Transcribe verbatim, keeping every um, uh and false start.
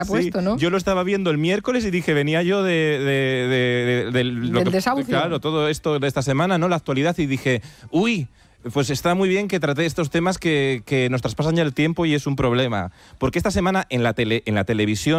ha puesto, sí, ¿no? Yo lo estaba viendo el miércoles y dije, venía yo de, de, de, de, de lo del que, desahucio. Claro, todo esto de esta semana, ¿no? La actualidad, y dije, uy, pues está muy bien que trate estos temas que, que nos traspasan ya el tiempo y es un problema. Porque esta semana en la, tele, en la televisión